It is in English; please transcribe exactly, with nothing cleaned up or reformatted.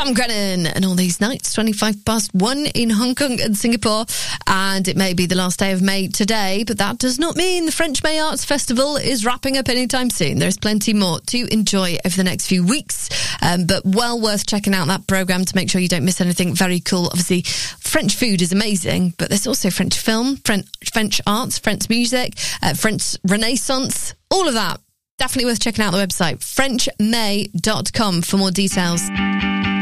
Tom Grennan and all these nights, twenty-five past one in Hong Kong and Singapore. And it may be the last day of May today, but that does not mean the French May Arts Festival is wrapping up anytime soon. There's plenty more to enjoy over the next few weeks, um, but well worth checking out that programme to make sure you don't miss anything very cool. Obviously, French food is amazing, but there's also French film, French, French arts, French music, uh, French Renaissance, all of that. Definitely worth checking out the website, french may dot com, for more details.